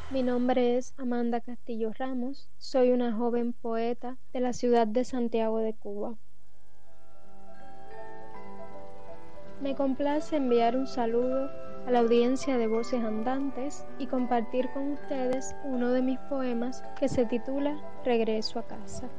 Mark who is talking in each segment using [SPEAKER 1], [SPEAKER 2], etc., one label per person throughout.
[SPEAKER 1] Mi nombre es Amanda Castillo Ramos, soy una joven poeta de la ciudad de Santiago de Cuba. Me complace enviar un saludo a la audiencia de Voces Andantes y compartir con ustedes uno de mis poemas que se titula Regreso a casa.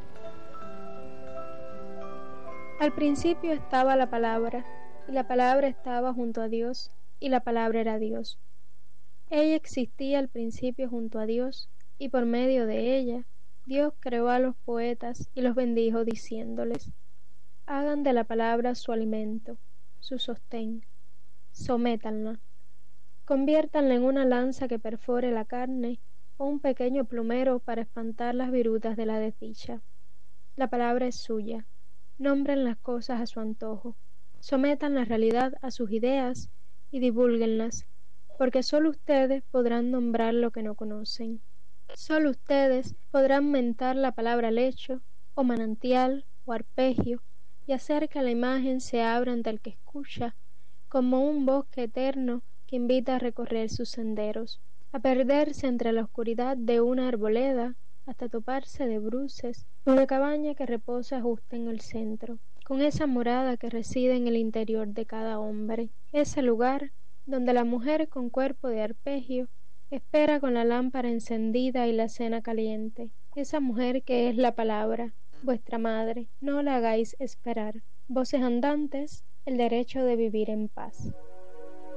[SPEAKER 1] Al principio estaba la palabra, y la palabra estaba junto a Dios, y la palabra era Dios. Ella existía al principio junto a Dios, y por medio de ella, Dios creó a los poetas y los bendijo diciéndoles: hagan de la palabra su alimento, su sostén, sométanla, conviértanla en una lanza que perfore la carne o un pequeño plumero para espantar las virutas de la desdicha. La palabra es suya, nombren las cosas a su antojo, sometan la realidad a sus ideas y divúlguenlas, porque sólo ustedes podrán nombrar lo que no conocen. Sólo ustedes podrán mentar la palabra lecho, o manantial, o arpegio, y hacer que la imagen se abra ante el que escucha, como un bosque eterno que invita a recorrer sus senderos, a perderse entre la oscuridad de una arboleda, hasta toparse de bruces, una cabaña que reposa justo en el centro, con esa morada que reside en el interior de cada hombre, ese lugar donde la mujer con cuerpo de arpegio espera con la lámpara encendida y la cena caliente, esa mujer que es la palabra, vuestra madre, no la hagáis esperar. Voces Andantes, el derecho de vivir en paz.